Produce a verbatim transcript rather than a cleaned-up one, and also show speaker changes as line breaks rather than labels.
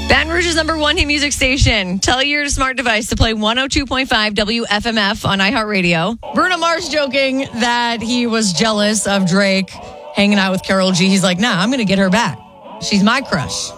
Baton Rouge's number one hit music station. Tell your smart device to play one oh two point five W F M F on iHeartRadio. Bruno Mars joking that he was jealous of Drake hanging out with Karol G. He's like, nah, I'm going to get her back. She's my crush.